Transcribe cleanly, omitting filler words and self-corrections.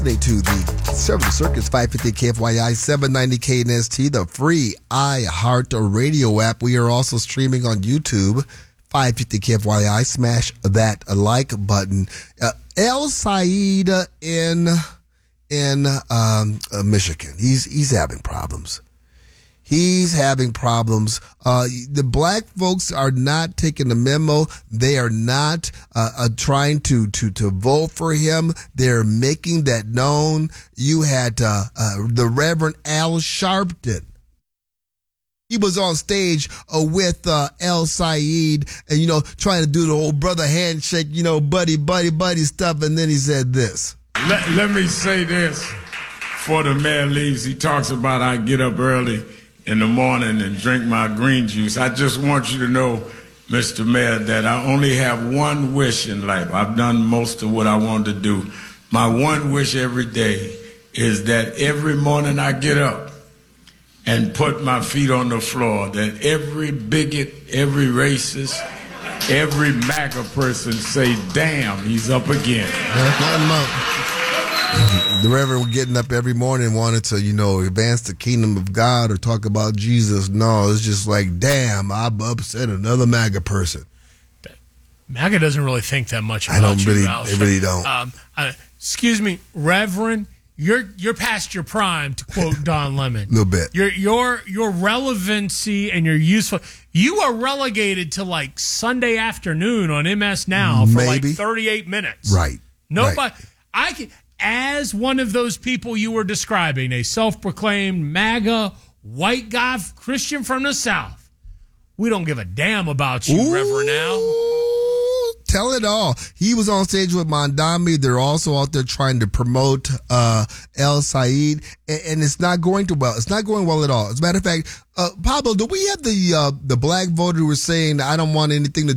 To the Conservative Circus 550 KFYI 790 KNST, the free iHeart Radio app. We are also streaming on YouTube, 550 KFYI. Smash that like button. El Said in Michigan. He's having problems. He's having problems. The black folks are not taking the memo. They are not trying to vote for him. They're making that known. You had the Reverend Al Sharpton. He was on stage with El Said and, trying to do the old brother handshake, buddy stuff. And then he said this. Let me say this before the mayor leaves. He talks about I get up early in the morning and drink my green juice. I just want you to know, Mr. Mayor, that I only have one wish in life. I've done most of what I wanted to do. My one wish every day is that every morning I get up and put my feet on the floor, that every bigot, every racist, every MAGA person say, damn, he's up again. The Reverend getting up every morning wanted to, advance the kingdom of God or talk about Jesus. No, it's just like, damn, I've upset another MAGA person. MAGA doesn't really think that much about They really don't. Excuse me, Reverend, you're past your prime, to quote Don Lemon. A little bit. Your relevancy and your useful. You are relegated to like Sunday afternoon on MS Now for like 38 minutes. Right. Nobody. Right. As one of those people you were describing, a self-proclaimed MAGA white guy, Christian from the South, we don't give a damn about you, Reverend Al. Tell it all. He was on stage with Mondami. They're also out there trying to promote El Said, and it's not going too well. It's not going well at all. As a matter of fact, Pablo, do we have the black voter who was saying, I don't want anything to